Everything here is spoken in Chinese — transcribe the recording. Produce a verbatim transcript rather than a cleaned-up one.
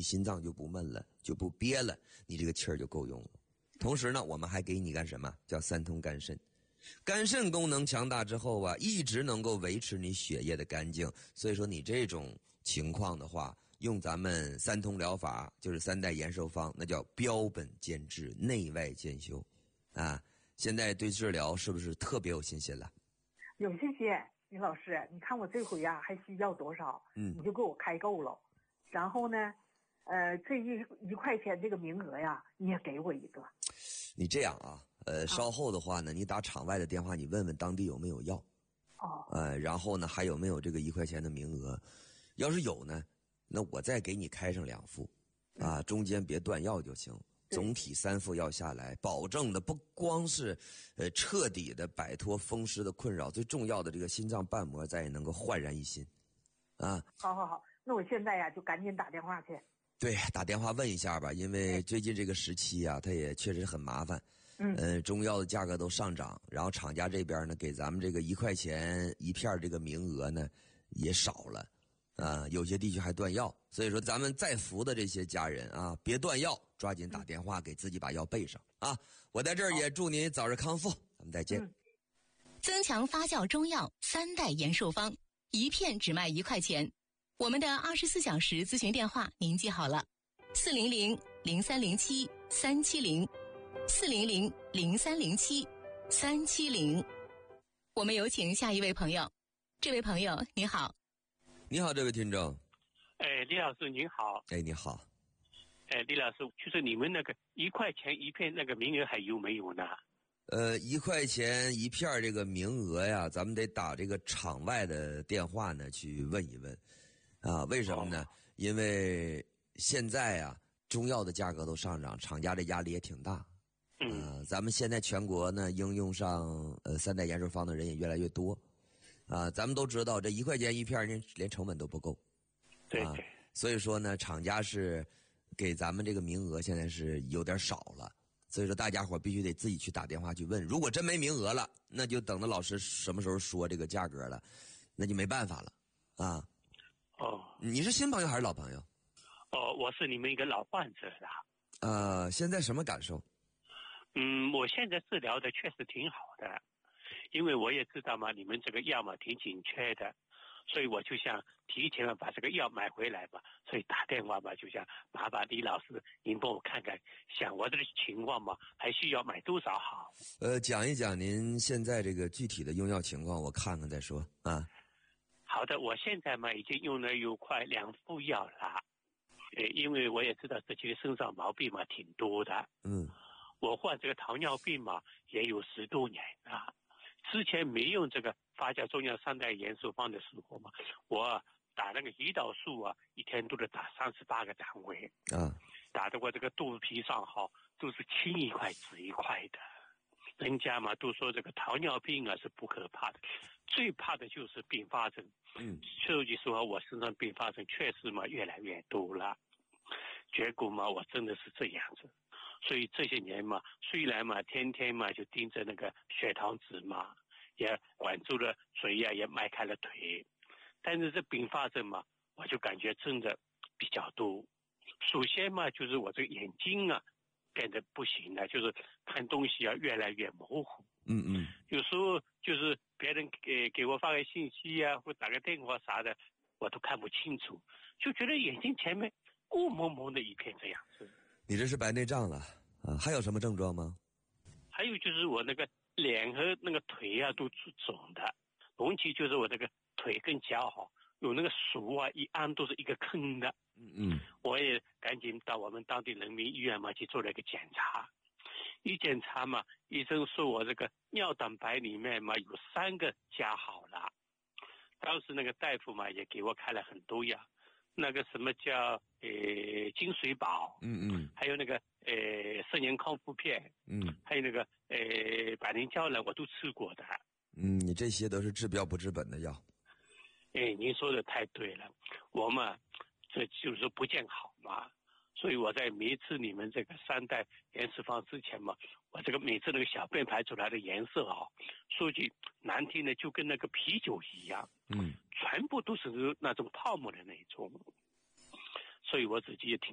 心脏就不闷了，就不憋了，你这个气儿就够用了。同时呢，我们还给你干什么？叫三通肝肾。肝肾功能强大之后啊，一直能够维持你血液的干净。所以说你这种情况的话，用咱们三通疗法，就是三代延寿方，那叫标本兼治，内外兼修啊。现在对治疗是不是特别有信心了？ 有信心，李老师，你看我这回啊还需要多少， 嗯， 你就给我开够了。然后呢，呃，这一一块钱这个名额呀，你也给我一个。 你这样啊，呃，稍后的话呢，你打场外的电话，你问问当地有没有药。 哦。 呃，然后呢，还有没有这个一块钱的名额？要是有呢，那我再给你开上两副，啊，中间别断药就行。总体三副药下来，保证的不光是，呃，彻底的摆脱风湿的困扰，最重要的这个心脏瓣膜再也能够焕然一新，啊。 好好好，那我现在呀就赶紧打电话去。 对，打电话问一下吧，因为最近这个时期啊，它也确实很麻烦。 嗯， 呃，中药的价格都上涨，然后厂家这边呢，给咱们这个一块钱一片这个名额呢也少了，啊，有些地区还断药，所以说咱们在服的这些家人啊，别断药，抓紧打电话给自己把药备上啊！我在这儿也祝您早日康复，咱们再见。 嗯、增强发酵中药三代延寿方，一片只卖一块钱。我们的二十四小时咨询电话您记好了，四零零零三零七三七零，四零零零三零七三七零。我们有请下一位朋友，这位朋友你好。 你好，这位听众。 哎，李老师您好。 哎，你好。 哎，李老师，就是你们那个一块钱一片那个名额还有没有呢？ 呃，一块钱一片这个名额呀，咱们得打这个场外的电话呢去问一问。啊，为什么呢？哦、因为现在啊，中药的价格都上涨，厂家的压力也挺大。 嗯、 呃，咱们现在全国呢应用上呃三代延寿方的人也越来越多。啊，咱们都知道这一块钱一片连连成本都不够。 对。 啊，所以说呢，厂家是给咱们这个名额现在是有点少了。所以说大家伙必须得自己去打电话去问，如果真没名额了，那就等着老师什么时候说这个价格了，那就没办法了。啊。 哦， 你是新朋友还是老朋友？ 哦，我是你们一个老患者啦。 呃，现在什么感受？ 嗯，我现在治疗的确实挺好的，因为我也知道嘛，你们这个药嘛挺紧缺的，所以我就想提前把这个药买回来吧，所以打电话吧，就想麻烦李老师您帮我看看，想我这个情况嘛，还需要买多少好？ 呃，讲一讲您现在这个具体的用药情况，我看看再说啊。 好的，我现在嘛已经用了有快两副药了，呃，因为我也知道自己的身上毛病嘛挺多的。 嗯， 我患这个糖尿病嘛也有十多年了，之前没用这个发酵中药三代延寿方的时候嘛，我打那个胰岛素啊，一天都得打三十八个单位啊， 打得我这个肚皮上好都是青一块紫一块的。人家嘛都说这个糖尿病啊是不可怕的，最怕的就是并发症。 嗯， 说句实话，我身上并发症确实嘛越来越多了，结果嘛我真的是这样子。所以这些年嘛，虽然嘛天天嘛就盯着那个血糖值嘛，也管住了嘴呀、啊，也迈开了腿，但是这并发症嘛，我就感觉真的比较多。首先嘛，就是我这个眼睛啊变得不行了，就是看东西啊越来越模糊。 嗯嗯， 有时候就是别人给给我发个信息啊，或打个电话啥的，我都看不清楚，就觉得眼睛前面雾蒙蒙的一片这样子。 你这是白内障了啊？还有什么症状吗？ 还有就是我那个脸和那个腿啊都肿的，尤其就是我这个腿跟脚好有那个手啊一按都是一个坑的。 嗯嗯， 我也赶紧到我们当地人民医院嘛去做了一个检查，一检查嘛，医生说我这个尿蛋白里面嘛有三个加好了。当时那个大夫嘛也给我开了很多药，那个什么叫呃金水宝， 嗯嗯， 还有那个呃十年康复片， 嗯， 还有那个呃百灵胶囊我都吃过的。 嗯，你这些都是治标不治本的药。 哎，您说的太对了，我嘛这就是说不见好嘛，所以我在每一次你们这个三代延寿方之前嘛，我这个每次那个小便排出来的颜色啊，说句难听的就跟那个啤酒一样， 嗯， 全部都是那种泡沫的那种，所以我自己也挺